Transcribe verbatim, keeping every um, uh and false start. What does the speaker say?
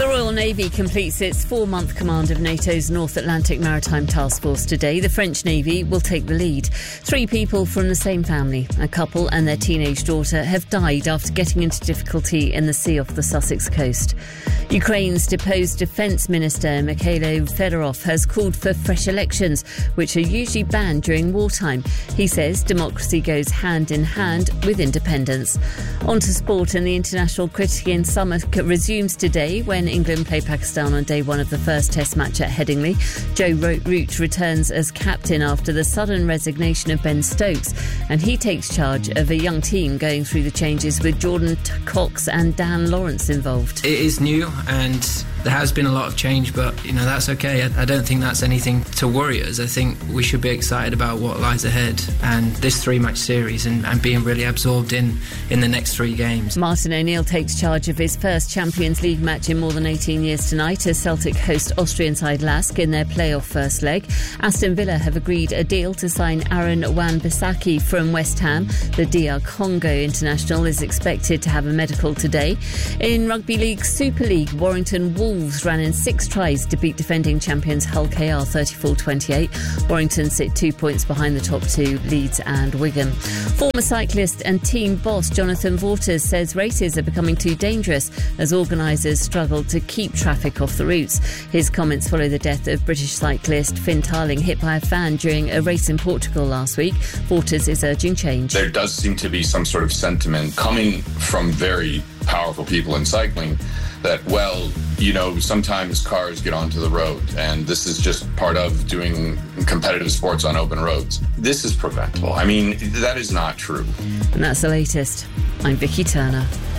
The Royal Navy completes its four-month command of NATO's North Atlantic Maritime Task Force today. The French Navy will take the lead. Three people from the same family, a couple and their teenage daughter, have died after getting into difficulty in the sea off the Sussex coast. Ukraine's deposed Defence Minister Mikhailo Fedorov has called for fresh elections, which are usually banned during wartime. He says democracy goes hand in hand with independence. On to sport, and the International Cricket Summer resumes today when England play Pakistan on day one of the first Test match at Headingley. Joe Root returns as captain after the sudden resignation of Ben Stokes, and he takes charge of a young team going through the changes with Jordan Cox and Dan Lawrence involved. It is new and there has been a lot of change, but you know, that's okay. I, I don't think that's anything to worry us. I think we should be excited about what lies ahead and this three match series and, and being really absorbed in, in the next three games. Martin O'Neill takes charge of his first Champions League match in more than eighteen years tonight as Celtic host Austrian side Lask in their playoff first leg. Aston Villa have agreed a deal to sign Aaron Wan-Bissaka from West Ham. The D R Congo international is expected to have a medical today. In Rugby League Super League, Warrington Wolves ran in six tries to beat defending champions Hull K R thirty-four twenty-eight. Warrington sit two points behind the top two, Leeds and Wigan. Former cyclist and team boss Jonathan Vaughters says races are becoming too dangerous as organisers struggle to keep traffic off the routes. His comments follow the death of British cyclist Finn Tarling, hit by a fan during a race in Portugal last week. Vaughters is urging change. There does seem to be some sort of sentiment coming from very powerful people in cycling that, well, you know, sometimes cars get onto the road and this is just part of doing competitive sports on open roads. This is preventable. I mean, that is not true. And that's the latest. I'm Vicky Turner.